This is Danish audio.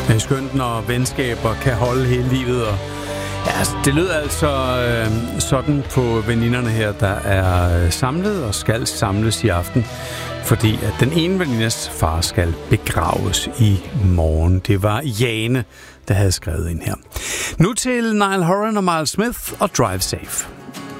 Det er skønt, når venskaber kan holde hele livet. Og ja, det lød altså sådan på veninderne her, der er samlet og skal samles i aften. Fordi at den ene venindes far skal begraves i morgen. Det var Jane, der havde skrevet ind her. Nu til Niall Horan og Miles Smith og Drive Safe.